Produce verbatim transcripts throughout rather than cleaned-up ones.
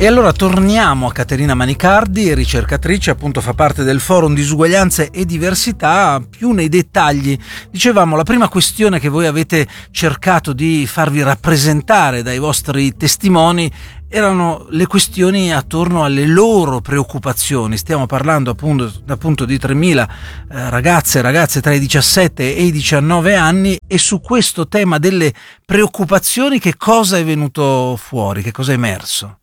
E allora torniamo a Caterina Manicardi, ricercatrice, appunto fa parte del Forum Disuguaglianze e Diversità, più nei dettagli. Dicevamo, la prima questione che voi avete cercato di farvi rappresentare dai vostri testimoni erano le questioni attorno alle loro preoccupazioni. Stiamo parlando appunto, appunto di tremila eh, ragazze e ragazze tra i diciassette e i diciannove anni, e su questo tema delle preoccupazioni che cosa è venuto fuori, che cosa è emerso?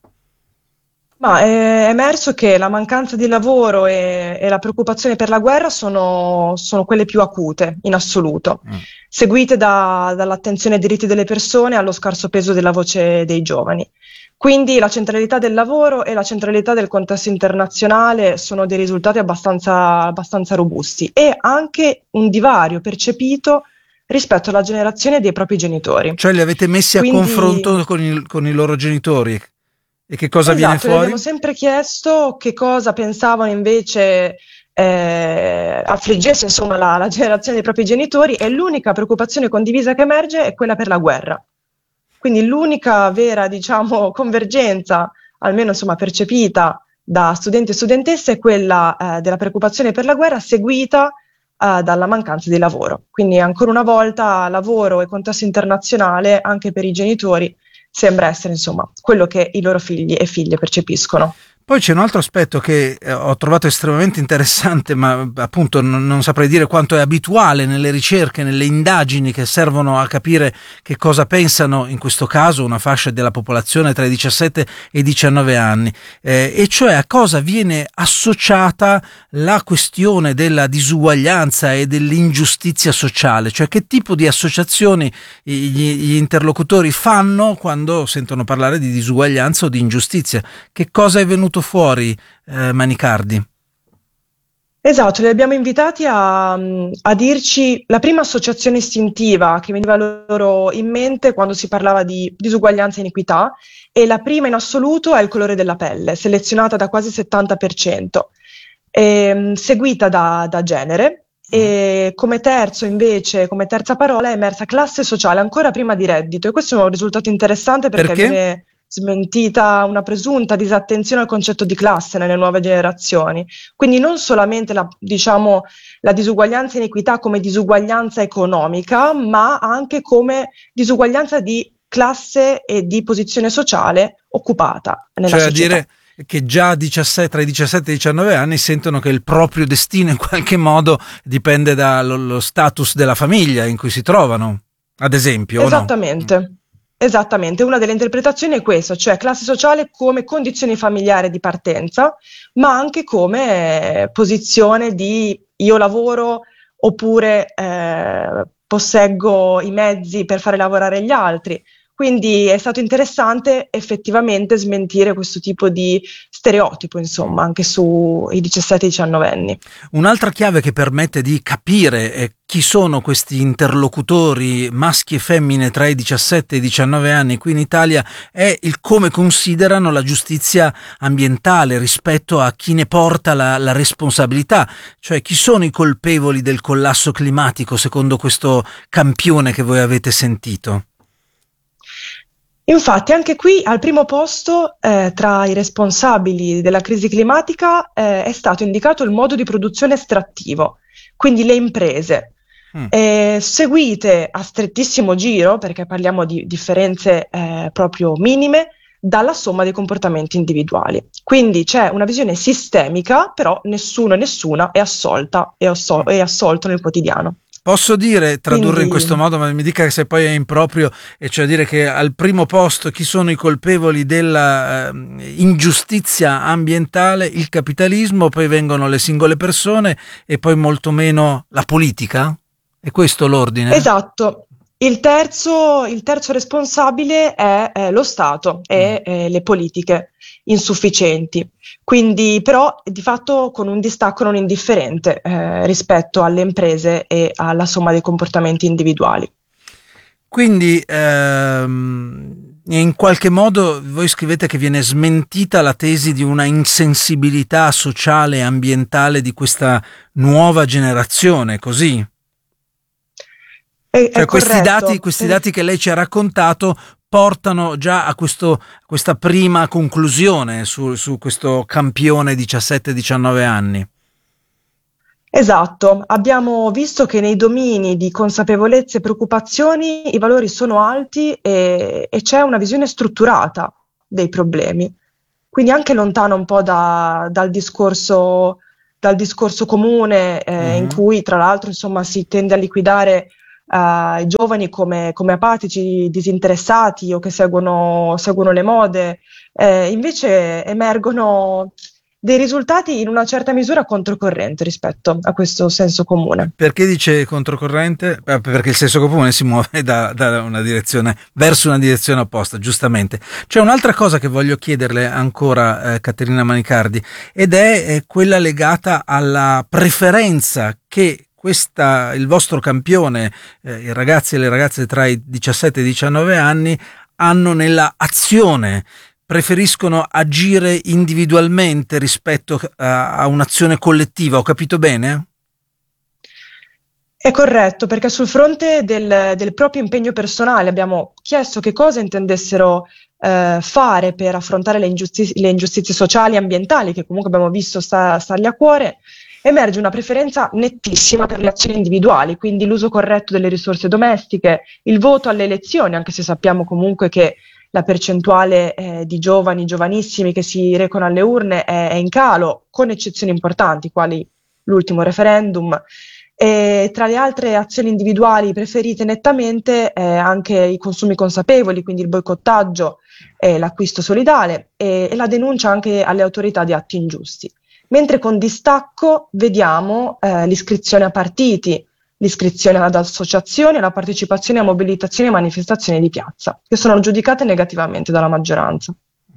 Ma è emerso che la mancanza di lavoro e, e la preoccupazione per la guerra sono, sono quelle più acute in assoluto, mm. seguite da, dall'attenzione ai diritti delle persone e allo scarso peso della voce dei giovani. Quindi la centralità del lavoro e la centralità del contesto internazionale sono dei risultati abbastanza, abbastanza robusti, e anche un divario percepito rispetto alla generazione dei propri genitori. Cioè li avete messi Quindi, a confronto con, il, con i loro genitori? E che cosa esatto, viene fuori? Abbiamo sempre chiesto che cosa pensavano invece eh, affliggesse insomma la, la generazione dei propri genitori, e l'unica preoccupazione condivisa che emerge è quella per la guerra. Quindi l'unica vera, diciamo, convergenza, almeno insomma percepita da studenti e studentesse, è quella eh, della preoccupazione per la guerra, seguita eh, dalla mancanza di lavoro. Quindi ancora una volta lavoro e contesto internazionale anche per i genitori sembra essere insomma quello che i loro figli e figlie percepiscono. Poi c'è un altro aspetto che ho trovato estremamente interessante, ma appunto non, non saprei dire quanto è abituale nelle ricerche, nelle indagini che servono a capire che cosa pensano, in questo caso, una fascia della popolazione tra i diciassette e i diciannove anni, eh, e cioè a cosa viene associata la questione della disuguaglianza e dell'ingiustizia sociale, cioè che tipo di associazioni gli, gli interlocutori fanno quando sentono parlare di disuguaglianza o di ingiustizia. Che cosa è venuto fuori, eh, Manicardi? Esatto, li abbiamo invitati a, a dirci la prima associazione istintiva che veniva loro in mente quando si parlava di disuguaglianza e iniquità, e la prima in assoluto è il colore della pelle, selezionata da quasi il settanta per cento, e, seguita da, da genere, e come terzo invece, come terza parola è emersa classe sociale ancora prima di reddito, e questo è un risultato interessante perché, perché? viene smentita una presunta disattenzione al concetto di classe nelle nuove generazioni. Quindi non solamente la, diciamo, la disuguaglianza e iniquità come disuguaglianza economica, ma anche come disuguaglianza di classe e di posizione sociale occupata nella cioè società. A dire che già diciassette, tra i diciassette e i diciannove anni sentono che il proprio destino in qualche modo dipende dallo status della famiglia in cui si trovano, ad esempio. Esattamente. O no? Esattamente, una delle interpretazioni è questa, cioè classe sociale come condizione familiare di partenza, ma anche come eh, posizione di io lavoro oppure eh, posseggo i mezzi per fare lavorare gli altri. Quindi è stato interessante effettivamente smentire questo tipo di stereotipo, insomma, anche sui diciassette diciannove anni. Un'altra chiave che permette di capire eh, chi sono questi interlocutori maschi e femmine tra i diciassette e i diciannove anni qui in Italia è il come considerano la giustizia ambientale rispetto a chi ne porta la, la responsabilità, cioè chi sono i colpevoli del collasso climatico secondo questo campione che voi avete sentito. Infatti anche qui al primo posto eh, tra i responsabili della crisi climatica eh, è stato indicato il modo di produzione estrattivo, quindi le imprese, mm. eh, seguite a strettissimo giro, perché parliamo di differenze eh, proprio minime, dalla somma dei comportamenti individuali. Quindi c'è una visione sistemica, però nessuno e nessuna è assolta e asso- è assolto nel quotidiano. Posso dire, tradurre Quindi, in questo modo, ma mi dica se poi è improprio, e cioè dire che al primo posto chi sono i colpevoli della eh, ingiustizia ambientale, il capitalismo, poi vengono le singole persone e poi molto meno la politica? È questo l'ordine? Esatto. Il terzo, il terzo responsabile è eh, lo Stato e eh, le politiche insufficienti, quindi però di fatto con un distacco non indifferente eh, rispetto alle imprese e alla somma dei comportamenti individuali. Quindi ehm, in qualche modo voi scrivete che viene smentita la tesi di una insensibilità sociale e ambientale di questa nuova generazione, così? È, cioè è questi corretto. dati, questi dati che lei ci ha raccontato portano già a questo, questa prima conclusione su, su questo campione diciassette diciannove anni. Esatto, abbiamo visto che nei domini di consapevolezze e preoccupazioni i valori sono alti e, e c'è una visione strutturata dei problemi. Quindi anche lontano un po' da, dal discorso, dal discorso comune eh, mm-hmm. in cui tra l'altro insomma si tende a liquidare uh, i giovani come, come apatici, disinteressati o che seguono, seguono le mode, eh, invece emergono dei risultati in una certa misura controcorrente rispetto a questo senso comune. Perché dice controcorrente? Perché il senso comune si muove da, da una direzione verso una direzione opposta, giustamente. C'è un'altra cosa che voglio chiederle ancora, eh, Caterina Manicardi, ed è eh, quella legata alla preferenza che questa, il vostro campione, eh, i ragazzi e le ragazze tra i diciassette e i diciannove anni, hanno nella azione. Preferiscono agire individualmente rispetto a, a un'azione collettiva, ho capito bene? È corretto, perché sul fronte del, del proprio impegno personale abbiamo chiesto che cosa intendessero eh, fare per affrontare le ingiustizie, le ingiustizie sociali e ambientali, che comunque abbiamo visto sta, stargli a cuore. Emerge una preferenza nettissima per le azioni individuali, quindi l'uso corretto delle risorse domestiche, il voto alle elezioni, anche se sappiamo comunque che la percentuale eh, di giovani, giovanissimi che si recano alle urne è, è in calo, con eccezioni importanti, quali l'ultimo referendum. E tra le altre azioni individuali preferite nettamente eh, anche i consumi consapevoli, quindi il boicottaggio, eh, l'acquisto solidale e, e la denuncia anche alle autorità di atti ingiusti. Mentre con distacco vediamo eh, l'iscrizione a partiti, l'iscrizione ad associazioni e la partecipazione a mobilitazioni e manifestazioni di piazza, che sono giudicate negativamente dalla maggioranza.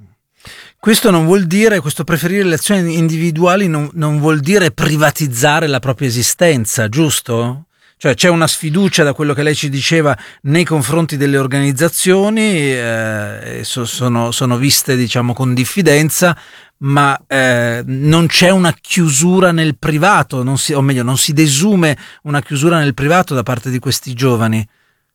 Questo non vuol dire, questo preferire le azioni individuali non, non vuol dire privatizzare la propria esistenza, giusto? Cioè c'è una sfiducia, da quello che lei ci diceva, nei confronti delle organizzazioni, eh, so, sono, sono viste diciamo con diffidenza, ma eh, non c'è una chiusura nel privato, non si, o meglio non si desume una chiusura nel privato da parte di questi giovani.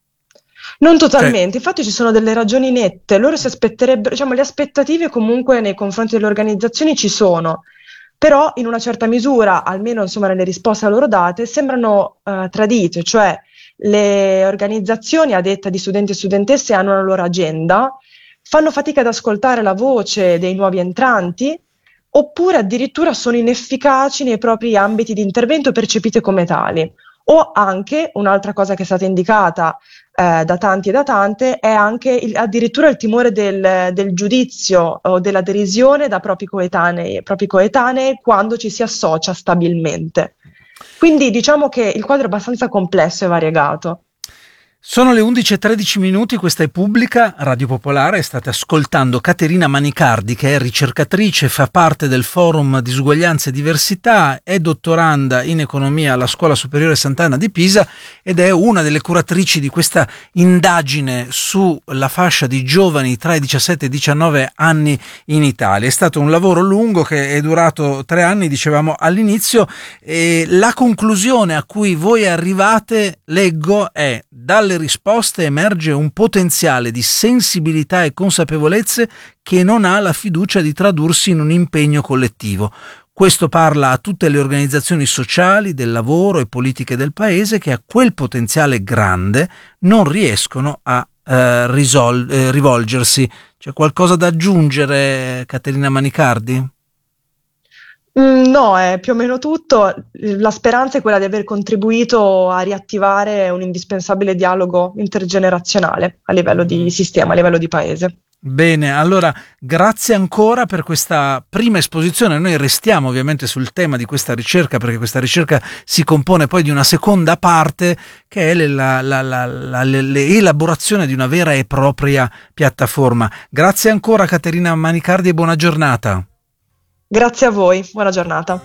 Non totalmente, cioè, infatti ci sono delle ragioni nette, loro si aspetterebbero, diciamo le aspettative comunque nei confronti delle organizzazioni ci sono, però in una certa misura, almeno insomma nelle risposte a loro date, sembrano uh, tradite, cioè le organizzazioni a detta di studenti e studentesse hanno la loro agenda, fanno fatica ad ascoltare la voce dei nuovi entranti, oppure addirittura sono inefficaci nei propri ambiti di intervento percepite come tali. O anche, un'altra cosa che è stata indicata eh, da tanti e da tante, è anche il, addirittura il timore del, del giudizio o della derisione da propri coetanei, propri coetanei quando ci si associa stabilmente. Quindi diciamo che il quadro è abbastanza complesso e variegato. Sono le undici e tredici minuti, questa è Pubblica, Radio Popolare, state ascoltando Caterina Manicardi che è ricercatrice, fa parte del Forum Disuguaglianza e Diversità, è dottoranda in economia alla Scuola Superiore Sant'Anna di Pisa ed è una delle curatrici di questa indagine sulla fascia di giovani tra i diciassette e i diciannove anni in Italia. È stato un lavoro lungo che è durato tre anni, dicevamo all'inizio, e la conclusione a cui voi arrivate, leggo, è: dalle risposte emerge un potenziale di sensibilità e consapevolezze che non ha la fiducia di tradursi in un impegno collettivo. Questo parla a tutte le organizzazioni sociali, del lavoro e politiche del paese che a quel potenziale grande non riescono a eh, risol- eh, rivolgersi. C'è qualcosa da aggiungere, Caterina Manicardi? No, è più o meno tutto. La speranza è quella di aver contribuito a riattivare un indispensabile dialogo intergenerazionale a livello di sistema, a livello di paese. Bene, allora grazie ancora per questa prima esposizione. Noi restiamo ovviamente sul tema di questa ricerca, perché questa ricerca si compone poi di una seconda parte che è la, la, la, la, l'elaborazione di una vera e propria piattaforma. Grazie ancora Caterina Manicardi e buona giornata. Grazie a voi, buona giornata.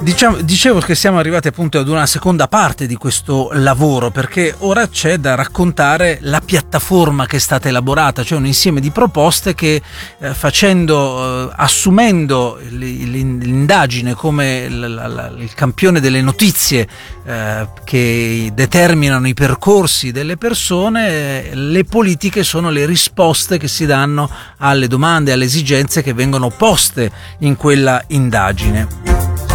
Diciamo, dicevo che siamo arrivati appunto ad una seconda parte di questo lavoro, perché ora c'è da raccontare la piattaforma che è stata elaborata, cioè un insieme di proposte che eh, facendo, eh, assumendo l'indagine come l- l- il campione delle notizie eh, che determinano i percorsi delle persone, eh, le politiche sono le risposte che si danno alle domande, alle esigenze che vengono poste in quella indagine.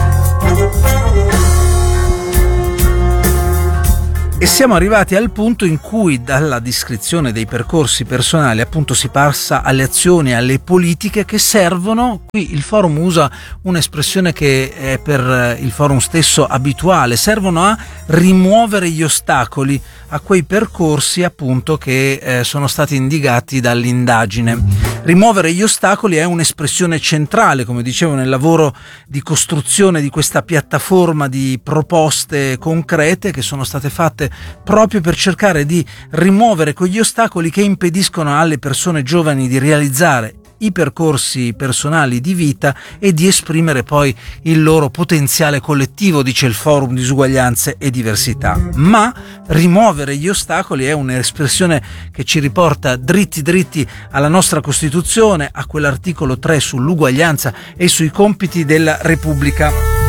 E siamo arrivati al punto in cui dalla descrizione dei percorsi personali appunto si passa alle azioni, alle politiche che servono. Qui il forum usa un'espressione che è per il forum stesso abituale: servono a rimuovere gli ostacoli a quei percorsi appunto che eh, sono stati indicati dall'indagine. Rimuovere gli ostacoli è un'espressione centrale, come dicevo, nel lavoro di costruzione di questa piattaforma di proposte concrete che sono state fatte proprio per cercare di rimuovere quegli ostacoli che impediscono alle persone giovani di realizzare i percorsi personali di vita e di esprimere poi il loro potenziale collettivo, dice il Forum Disuguaglianze e Diversità. Ma rimuovere gli ostacoli è un'espressione che ci riporta dritti dritti alla nostra Costituzione, a quell'articolo tre sull'uguaglianza e sui compiti della Repubblica.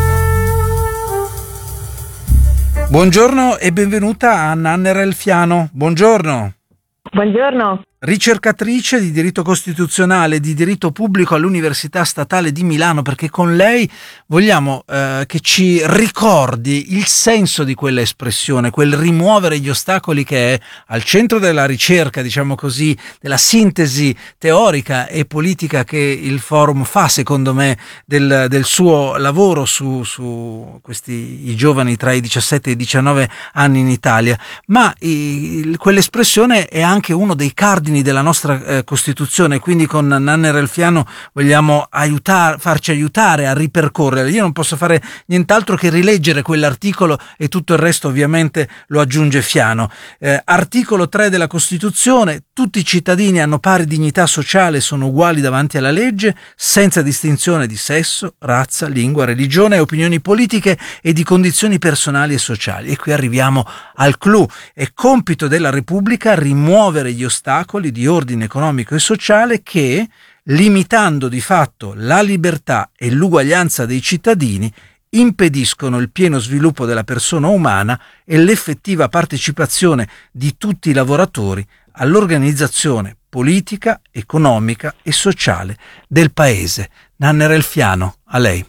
Buongiorno e benvenuta a Nanne Relfiano. Buongiorno. Buongiorno. Ricercatrice di diritto costituzionale e di diritto pubblico all'Università Statale di Milano, perché con lei vogliamo eh, che ci ricordi il senso di quella espressione, quel rimuovere gli ostacoli che è al centro della ricerca, diciamo così, della sintesi teorica e politica che il forum fa, secondo me, del, del suo lavoro su, su questi i giovani tra i diciassette e i diciannove anni in Italia. Ma i, quell'espressione è anche uno dei cardini della nostra eh, Costituzione, quindi con Nanne Relfiano vogliamo aiutare, farci aiutare a ripercorrere. Io non posso fare nient'altro che rileggere quell'articolo e tutto il resto ovviamente lo aggiunge Fiano. Eh, articolo tre della Costituzione: tutti i cittadini hanno pari dignità sociale e sono uguali davanti alla legge, senza distinzione di sesso, razza, lingua, religione, opinioni politiche e di condizioni personali e sociali. E qui arriviamo al clou. È compito della Repubblica rimuovere gli ostacoli di ordine economico e sociale che, limitando di fatto la libertà e l'uguaglianza dei cittadini, impediscono il pieno sviluppo della persona umana e l'effettiva partecipazione di tutti i lavoratori all'organizzazione politica, economica e sociale del Paese. Nanne Relfiano, a lei.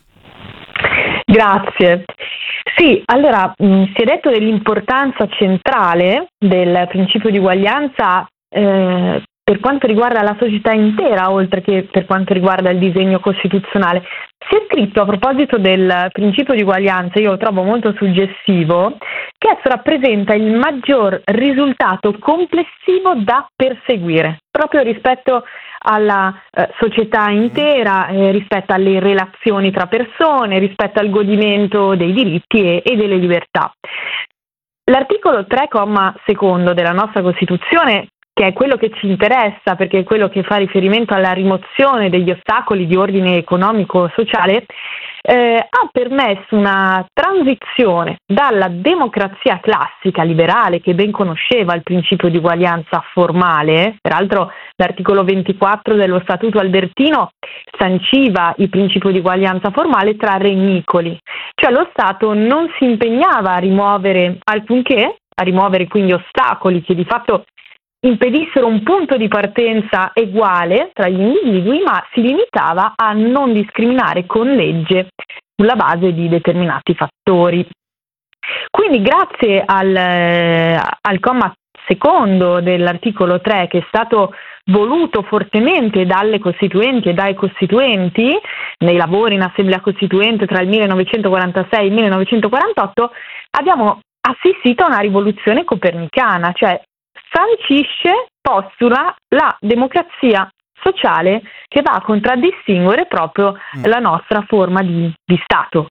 Grazie. Sì, allora mh, si è detto dell'importanza centrale del principio di uguaglianza Eh, per quanto riguarda la società intera, oltre che per quanto riguarda il disegno costituzionale. Si è scritto a proposito del principio di uguaglianza, io lo trovo molto suggestivo, che esso rappresenta il maggior risultato complessivo da perseguire, proprio rispetto alla eh, società intera, eh, rispetto alle relazioni tra persone, rispetto al godimento dei diritti e, e delle libertà. L'articolo tre, comma secondo della nostra Costituzione, che è quello che ci interessa perché è quello che fa riferimento alla rimozione degli ostacoli di ordine economico-sociale, eh, ha permesso una transizione dalla democrazia classica liberale, che ben conosceva il principio di uguaglianza formale. Peraltro l'articolo ventiquattro dello Statuto Albertino sanciva il principio di uguaglianza formale tra regnicoli, cioè lo Stato non si impegnava a rimuovere alcunché, a rimuovere quindi ostacoli che di fatto impedissero un punto di partenza uguale tra gli individui, ma si limitava a non discriminare con legge sulla base di determinati fattori. Quindi grazie al, al comma secondo dell'articolo tre, che è stato voluto fortemente dalle costituenti e dai costituenti nei lavori in Assemblea Costituente tra il millenovecentoquarantasei e il millenovecentoquarantotto, abbiamo assistito a una rivoluzione copernicana, cioè sancisce, postula la democrazia sociale che va a contraddistinguere proprio mm. la nostra forma di, di Stato.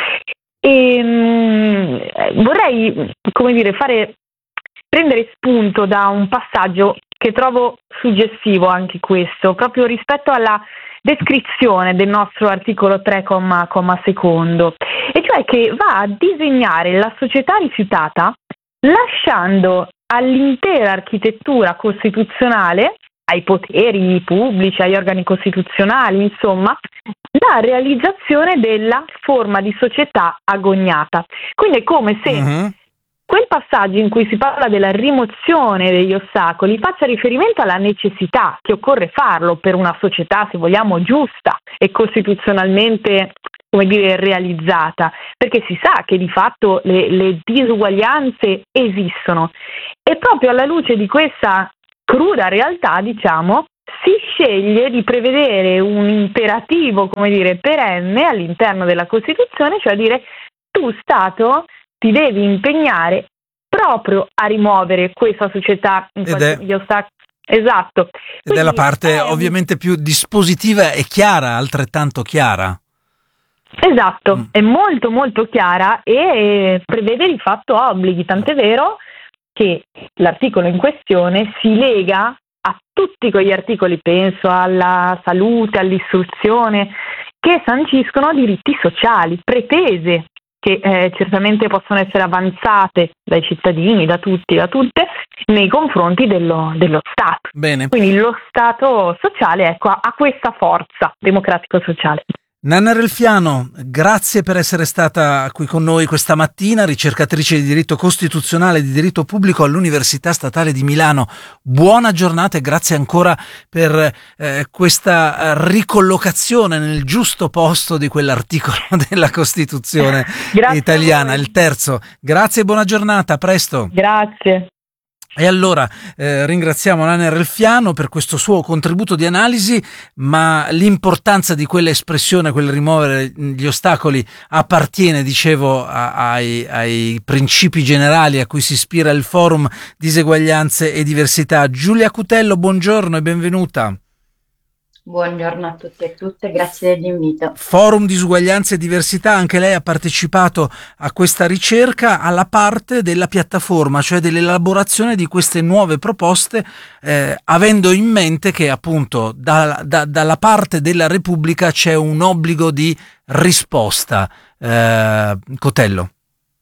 E, mh, vorrei, come dire, fare prendere spunto da un passaggio che trovo suggestivo anche questo, proprio rispetto alla descrizione del nostro articolo tre, comma, comma secondo, e cioè che va a disegnare la società rifiutata lasciando all'intera architettura costituzionale, ai poteri pubblici, agli organi costituzionali, insomma, la realizzazione della forma di società agognata. Quindi è come se uh-huh. quel passaggio in cui si parla della rimozione degli ostacoli faccia riferimento alla necessità che occorre farlo per una società, se vogliamo, giusta e costituzionalmente, come dire, realizzata, perché si sa che di fatto le, le disuguaglianze esistono, e proprio alla luce di questa cruda realtà, diciamo, si sceglie di prevedere un imperativo, come dire, perenne all'interno della Costituzione, cioè dire: tu Stato ti devi impegnare proprio a rimuovere questa società in gli ostacoli. Esatto. Ed Quindi è la parte è ovviamente più dispositiva e chiara, altrettanto chiara. Esatto, mm. è molto molto chiara e prevede di fatto obblighi, tant'è vero che l'articolo in questione si lega a tutti quegli articoli, penso alla salute, all'istruzione, che sanciscono diritti sociali, pretese che eh, certamente possono essere avanzate dai cittadini, da tutti, da tutte, nei confronti dello, dello Stato. Bene. Quindi lo Stato sociale, ecco, ha, ha questa forza democratico-sociale. Nanna Relfiano, grazie per essere stata qui con noi questa mattina, ricercatrice di diritto costituzionale e di diritto pubblico all'Università Statale di Milano. Buona giornata e grazie ancora per eh, questa ricollocazione nel giusto posto di quell'articolo della Costituzione italiana, il terzo. Grazie e buona giornata, a presto. Grazie. E allora eh, ringraziamo Nanna Relfiano per questo suo contributo di analisi, ma l'importanza di quell'espressione, quel rimuovere gli ostacoli, appartiene, dicevo, a, ai, ai principi generali a cui si ispira il Forum Diseguaglianze e Diversità. Giulia Cutello, buongiorno e benvenuta. Buongiorno a tutti e tutte, grazie dell'invito. Forum Disuguaglianze e Diversità, anche lei ha partecipato a questa ricerca alla parte della piattaforma, cioè dell'elaborazione di queste nuove proposte, eh, avendo in mente che appunto da, da, dalla parte della Repubblica c'è un obbligo di risposta. Eh, Cotello.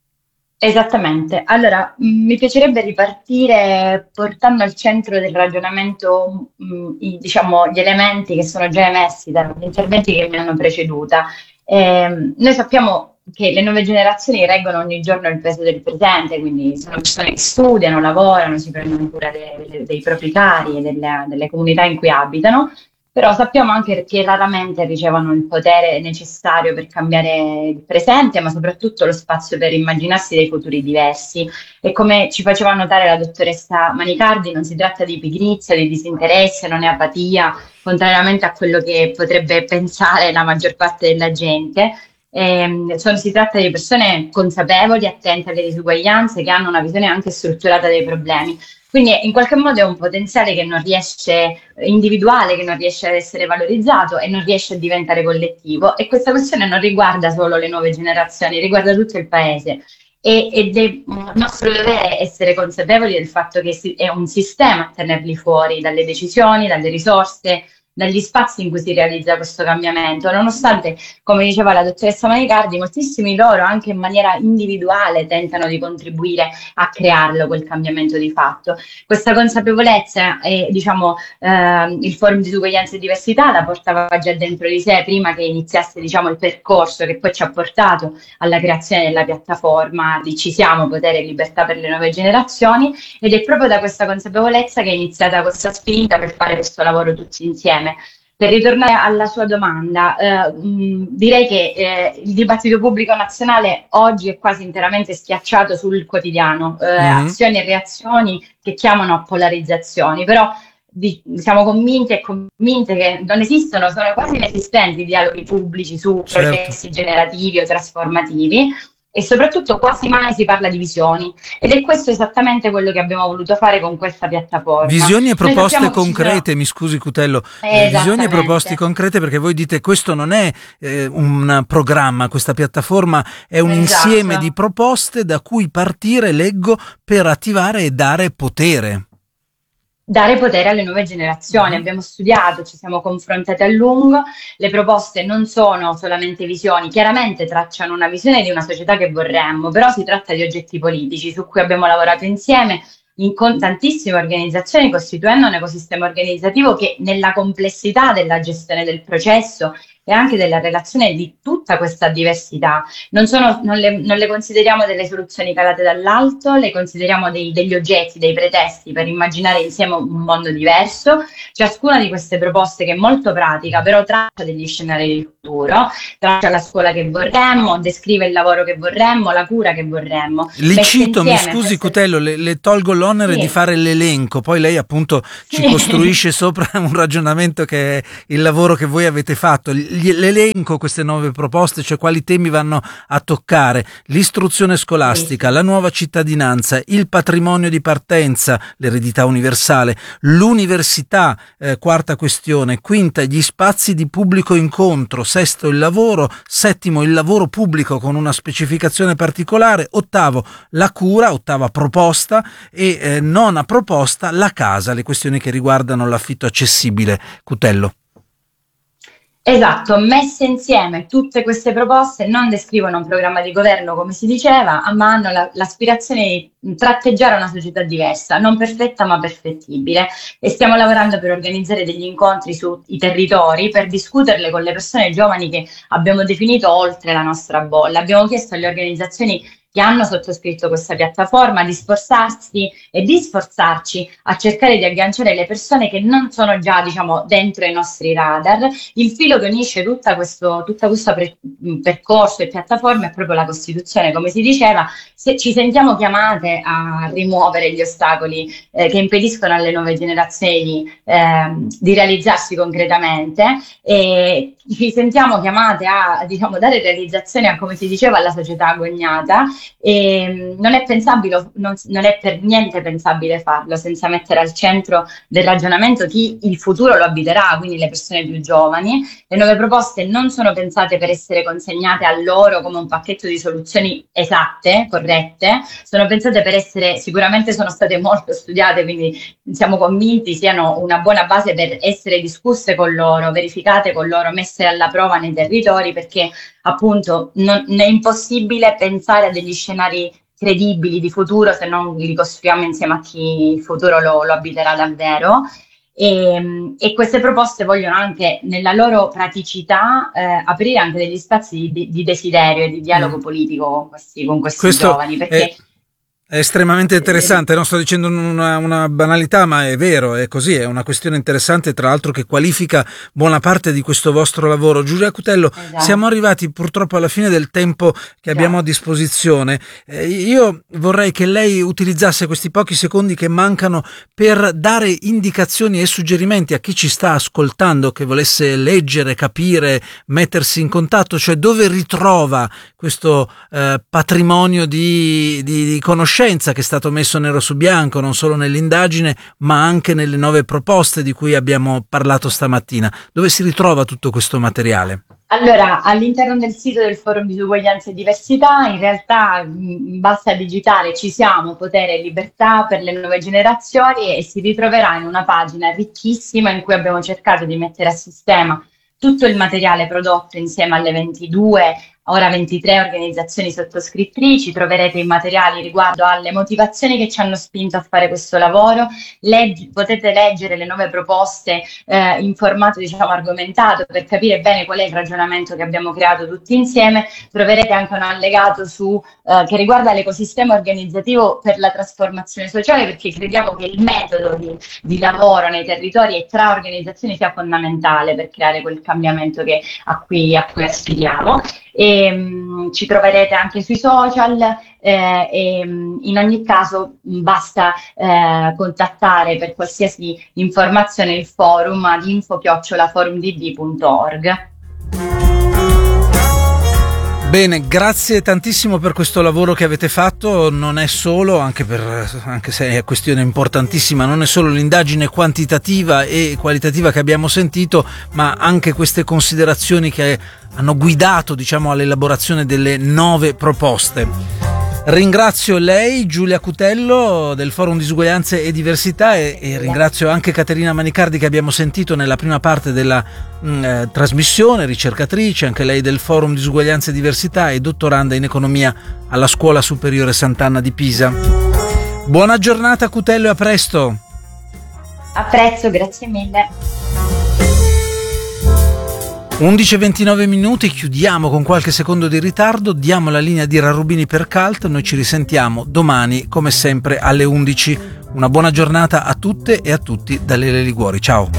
Esattamente. Allora, mh, mi piacerebbe ripartire portando al centro del ragionamento, mh, i, diciamo, gli elementi che sono già emersi dagli interventi che mi hanno preceduta. Eh, noi sappiamo che le nuove generazioni reggono ogni giorno il peso del presente, quindi sono persone che studiano, lavorano, si prendono cura de, de, dei propri cari e delle, delle comunità in cui abitano. Però sappiamo anche che raramente ricevono il potere necessario per cambiare il presente, ma soprattutto lo spazio per immaginarsi dei futuri diversi. E come ci faceva notare la dottoressa Manicardi, non si tratta di pigrizia, di disinteresse, non è apatia, contrariamente a quello che potrebbe pensare la maggior parte della gente. Eh, sono, si tratta di persone consapevoli, attente alle disuguaglianze, che hanno una visione anche strutturata dei problemi. Quindi in qualche modo è un potenziale che non riesce, individuale, che non riesce ad essere valorizzato e non riesce a diventare collettivo. E questa questione non riguarda solo le nuove generazioni, riguarda tutto il paese. E, ed è nostro dovere essere consapevoli del fatto che si, è un sistema a tenerli fuori dalle decisioni, dalle risorse, dagli spazi in cui si realizza questo cambiamento, nonostante, come diceva la dottoressa Manicardi, moltissimi loro anche in maniera individuale tentano di contribuire a crearlo quel cambiamento di fatto. Questa consapevolezza e diciamo eh, il Forum Disuguaglianze e Diversità la portava già dentro di sé prima che iniziasse diciamo il percorso che poi ci ha portato alla creazione della piattaforma di Ci siamo, potere e libertà per le nuove generazioni, ed è proprio da questa consapevolezza che è iniziata questa spinta per fare questo lavoro tutti insieme. Per ritornare alla sua domanda, eh, mh, direi che eh, il dibattito pubblico nazionale oggi è quasi interamente schiacciato sul quotidiano, eh, mm-hmm. azioni e reazioni che chiamano a polarizzazioni, però di, siamo convinti e convinte che non esistono, sono quasi inesistenti dialoghi pubblici su certo. processi generativi o trasformativi. E soprattutto quasi mai si parla di visioni, ed è questo esattamente quello che abbiamo voluto fare con questa piattaforma. Visioni e proposte concrete, mi scusi Cutello, eh, visioni e proposte concrete, perché voi dite questo non è eh, un programma, questa piattaforma è un esatto. insieme di proposte da cui partire, leggo, per attivare e dare potere. dare potere alle nuove generazioni. Abbiamo studiato, ci siamo confrontati a lungo, le proposte non sono solamente visioni, chiaramente tracciano una visione di una società che vorremmo, però si tratta di oggetti politici su cui abbiamo lavorato insieme in con tantissime organizzazioni, costituendo un ecosistema organizzativo che nella complessità della gestione del processo e anche della relazione di tutta questa diversità non, sono, non, le, non le consideriamo delle soluzioni calate dall'alto, le consideriamo dei, degli oggetti, dei pretesti per immaginare insieme un mondo diverso. Ciascuna di queste proposte, che è molto pratica, però traccia degli scenari del futuro, traccia la scuola che vorremmo, descrive il lavoro che vorremmo, la cura che vorremmo. Li cito, mi scusi queste... Cutello, le, le tolgo l'onere sì. di fare l'elenco, poi lei appunto ci sì. costruisce sopra un ragionamento che è il lavoro che voi avete fatto. L'elenco, queste nuove proposte, cioè quali temi vanno a toccare: l'istruzione scolastica, la nuova cittadinanza, il patrimonio di partenza, l'eredità universale, l'università, eh, quarta questione, quinta gli spazi di pubblico incontro, sesto il lavoro, settimo il lavoro pubblico con una specificazione particolare, ottavo la cura, ottava proposta, e eh, nona proposta la casa, le questioni che riguardano l'affitto accessibile. Cutello. Esatto, messe insieme tutte queste proposte non descrivono un programma di governo, come si diceva, ma hanno la, l'aspirazione di tratteggiare una società diversa, non perfetta ma perfettibile, e stiamo lavorando per organizzare degli incontri sui territori per discuterle con le persone giovani che abbiamo definito oltre la nostra bolla. Abbiamo chiesto alle organizzazioni che hanno sottoscritto questa piattaforma di sforzarsi e di sforzarci a cercare di agganciare le persone che non sono già, diciamo, dentro i nostri radar. Il filo che unisce tutta questo, tutta questo pre- percorso e piattaforma è proprio la Costituzione, come si diceva. Se ci sentiamo chiamate a rimuovere gli ostacoli eh, che impediscono alle nuove generazioni eh, di realizzarsi concretamente, e ci sentiamo chiamate a, diciamo, dare realizzazione a, come si diceva, alla società agognata. E non è pensabile, non, non è per niente pensabile farlo senza mettere al centro del ragionamento chi il futuro lo abiterà, quindi le persone più giovani. Le nuove proposte non sono pensate per essere consegnate a loro come un pacchetto di soluzioni esatte, corrette, sono pensate per essere, sicuramente sono state molto studiate, quindi siamo convinti siano una buona base per essere discusse con loro, verificate con loro, messe alla prova nei territori, perché appunto non, è impossibile pensare a degli scenari credibili di futuro se non li costruiamo insieme a chi il futuro lo, lo abiterà davvero. E, e queste proposte vogliono anche, nella loro praticità, eh, aprire anche degli spazi di, di desiderio e di dialogo politico con questi, con questi Questo giovani, perché... È... È estremamente interessante, non sto dicendo una, una banalità, ma è vero, è così, è una questione interessante, tra l'altro, che qualifica buona parte di questo vostro lavoro. Giulia Cutello, esatto. Siamo arrivati purtroppo alla fine del tempo che abbiamo a disposizione. Eh, io vorrei che lei utilizzasse questi pochi secondi che mancano per dare indicazioni e suggerimenti a chi ci sta ascoltando, che volesse leggere, capire, mettersi in contatto, cioè dove ritrova questo eh, patrimonio di, di, di conoscenza che è stato messo nero su bianco non solo nell'indagine ma anche nelle nuove proposte di cui abbiamo parlato stamattina. Dove si ritrova tutto questo materiale? Allora, all'interno del sito del Forum Disuguaglianza e Diversità, in realtà mh, basta digitare "ci siamo, potere e libertà per le nuove generazioni" e si ritroverà in una pagina ricchissima in cui abbiamo cercato di mettere a sistema tutto il materiale prodotto insieme alle ventidue, ora ventitré organizzazioni sottoscrittrici. Troverete i materiali riguardo alle motivazioni che ci hanno spinto a fare questo lavoro. Legg- potete leggere le nuove proposte eh, in formato, diciamo, argomentato, per capire bene qual è il ragionamento che abbiamo creato tutti insieme. Troverete anche un allegato su, eh, che riguarda l'ecosistema organizzativo per la trasformazione sociale, perché crediamo che il metodo di, di lavoro nei territori e tra organizzazioni sia fondamentale per creare quel cambiamento che, a cui, a cui aspiriamo. E, mh, ci troverete anche sui social eh, e mh, in ogni caso mh, basta eh, contattare per qualsiasi informazione il forum ad info chiocciola forumdd punto org. Bene, grazie tantissimo per questo lavoro che avete fatto. Non è solo, anche, per, anche se è questione importantissima, non è solo l'indagine quantitativa e qualitativa che abbiamo sentito, ma anche queste considerazioni che hanno guidato, diciamo, all'elaborazione delle nove proposte. Ringrazio lei, Giulia Cutello del Forum Disuguaglianze e Diversità, e, e ringrazio anche Caterina Manicardi che abbiamo sentito nella prima parte della mh, eh, trasmissione, ricercatrice, anche lei del Forum Disuguaglianze e Diversità e dottoranda in economia alla Scuola Superiore Sant'Anna di Pisa. Buona giornata Cutello e a presto. A presto, grazie mille. undici e ventinove minuti, chiudiamo con qualche secondo di ritardo, diamo la linea di Rarubini per Cult, noi ci risentiamo domani come sempre alle undici. Una buona giornata a tutte e a tutti da Lele Liguori, ciao.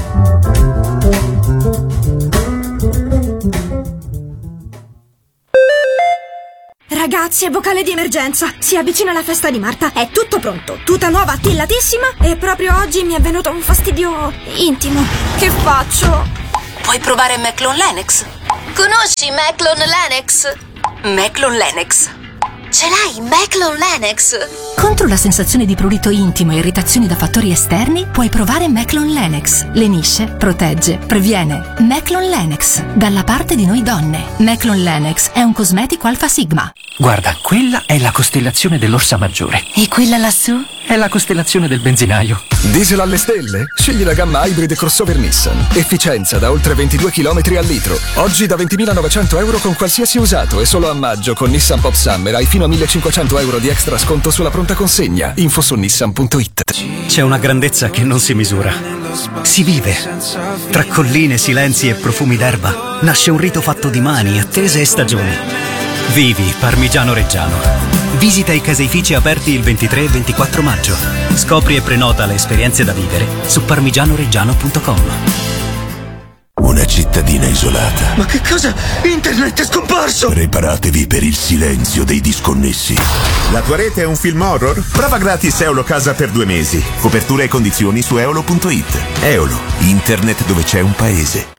Ragazzi, è vocale di emergenza. Si avvicina la festa di Marta. È tutto pronto. Tuta nuova, tillatissima. E proprio oggi mi è venuto un fastidio intimo. Che faccio? Puoi provare Meclon Lennox. Conosci Meclon Lennox? Meclon Lennox. Ce l'hai, Meclon Lennox? Contro la sensazione di prurito intimo e irritazioni da fattori esterni, puoi provare Meclon Lennox. Lenisce, protegge, previene. Meclon Lennox, dalla parte di noi donne. Meclon Lennox è un cosmetico Alfa Sigma. Guarda, quella è la costellazione dell'Orsa Maggiore. E quella lassù? È la costellazione del benzinaio. Diesel alle stelle? Scegli la gamma Hybrid crossover Nissan. Efficienza da oltre ventidue chilometri al litro. Oggi da ventimilanovecento euro con qualsiasi usato, e solo a maggio con Nissan Pop Summer hai fino a millecinquecento euro di extra sconto sulla pronta consegna. Info su nissan punto it. C'è una grandezza che non si misura. Si vive. Tra colline, silenzi e profumi d'erba nasce un rito fatto di mani, attese e stagioni. Vivi Parmigiano Reggiano. Visita i caseifici aperti il ventitré e ventiquattro maggio. Scopri e prenota le esperienze da vivere su parmigianoreggiano punto com. Una cittadina isolata. Ma che cosa? Internet è scomparso! Preparatevi per il silenzio dei disconnessi. La tua rete è un film horror? Prova gratis Eolo Casa per due mesi. Copertura e condizioni su eolo punto it. Eolo, internet dove c'è un paese.